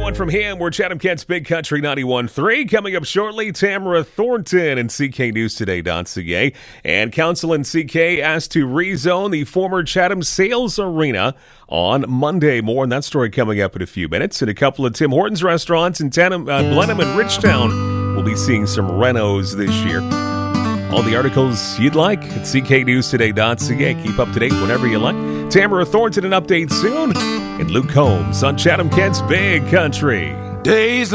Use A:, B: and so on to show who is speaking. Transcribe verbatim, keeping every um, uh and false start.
A: one from him. We're Chatham Kent's Big Country ninety-one point three. Coming up shortly, Tamara Thornton and C K News Today dot C A. And Council in C K asked to rezone the former Chatham Sales Arena on Monday. More on that story coming up in a few minutes. And a couple of Tim Hortons restaurants in Tanham, uh, Blenheim and Richtown will be seeing some renos this year. All the articles you'd like at C K News Today dot C A. Keep up to date whenever you like. Tamara Thornton, an update soon. And Luke Combs on Chatham Kent's Big Country.
B: Days